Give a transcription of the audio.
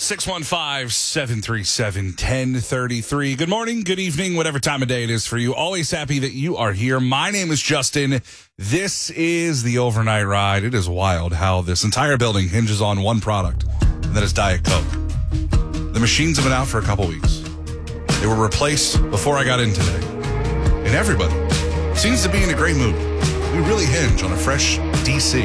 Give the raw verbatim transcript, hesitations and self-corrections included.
six one five, seven three seven, one zero three three. Good morning, good evening, whatever time of day it is for you. Always happy that you are here. My name is Justin. This is the Overnight Ride. It is wild how this entire building hinges on one product, and that is Diet Coke. The machines have been out for a couple weeks. They were replaced before I got in today. And everybody seems to be in a great mood. We really hinge on a fresh D C.